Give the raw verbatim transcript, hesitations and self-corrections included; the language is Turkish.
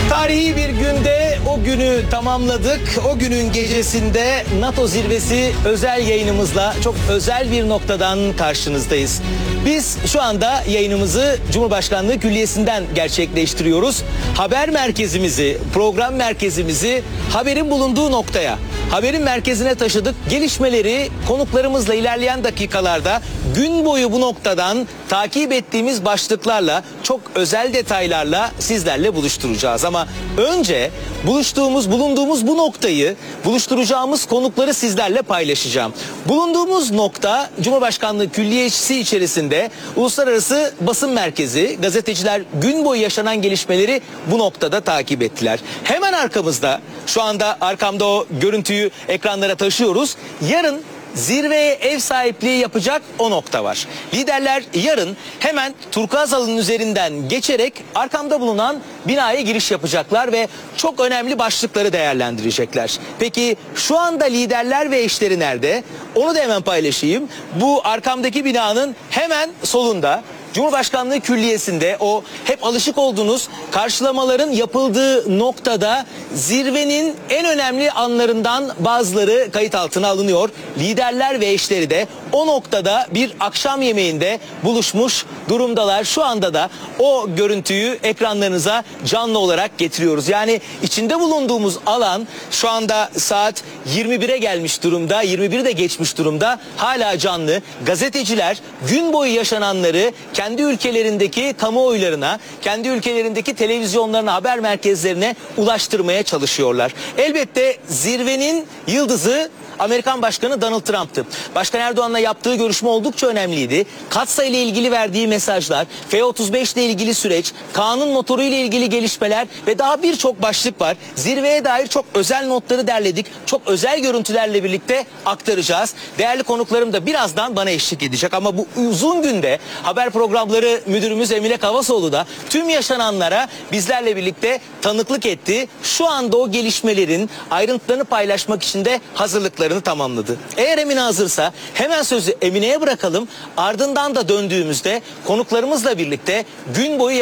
Tarihi bir günde o günü tamamladık. O günün gecesinde NATO zirvesi özel yayınımızla çok özel bir noktadan karşınızdayız. Biz şu anda yayınımızı Cumhurbaşkanlığı Külliyesi'nden gerçekleştiriyoruz. Haber merkezimizi, program merkezimizi haberin bulunduğu noktaya, haberin merkezine taşıdık. Gelişmeleri konuklarımızla ilerleyen dakikalarda gün boyu bu noktadan takip ettiğimiz başlıklarla, çok özel detaylarla sizlerle buluşturacağız. Ama önce buluştuğumuz, bulunduğumuz bu noktayı, buluşturacağımız konukları sizlerle paylaşacağım. Bulunduğumuz nokta Cumhurbaşkanlığı Külliyesi içerisinde uluslararası basın merkezi. Gazeteciler gün boyu yaşanan gelişmeleri bu noktada takip ettiler. Hemen arkamızda, şu anda arkamda o görüntüyü ekranlara taşıyoruz. Yarın zirveye ev sahipliği yapacak o nokta var. Liderler yarın hemen Turkuaz Alanı'nın üzerinden geçerek arkamda bulunan binaya giriş yapacaklar ve çok önemli başlıkları değerlendirecekler. Peki şu anda liderler ve eşleri nerede? Onu da hemen paylaşayım. Bu arkamdaki binanın hemen solunda, Cumhurbaşkanlığı Külliyesi'nde, o hep alışık olduğunuz karşılamaların yapıldığı noktada zirvenin en önemli anlarından bazıları kayıt altına alınıyor. Liderler ve eşleri de o noktada bir akşam yemeğinde buluşmuş durumdalar. Şu anda da o görüntüyü ekranlarınıza canlı olarak getiriyoruz. Yani içinde bulunduğumuz alan şu anda saat yirmi bire gelmiş durumda, yirmi biri de geçmiş durumda. Hala canlı. Gazeteciler gün boyu yaşananları kendi ülkelerindeki kamuoylarına, kendi ülkelerindeki televizyonlarına, haber merkezlerine ulaştırmaya çalışıyorlar. Elbette zirvenin yıldızı Amerikan Başkanı Donald Trump'tı. Başkan Erdoğan'la yaptığı görüşme oldukça önemliydi. Katsa ile ilgili verdiği mesajlar, F otuz beş ile ilgili süreç, kanun motoru ile ilgili gelişmeler ve daha birçok başlık var. Zirveye dair çok özel notları derledik. Çok özel görüntülerle birlikte aktaracağız. Değerli konuklarım da birazdan bana eşlik edecek. Ama bu uzun günde haber programları müdürümüz Emine Kavasoğlu da tüm yaşananlara bizlerle birlikte tanıklık etti. Şu anda o gelişmelerin ayrıntılarını paylaşmak için de hazırlıkları tamamladı. Eğer Emine hazırsa hemen sözü Emine'ye bırakalım. Ardından da döndüğümüzde konuklarımızla birlikte gün boyu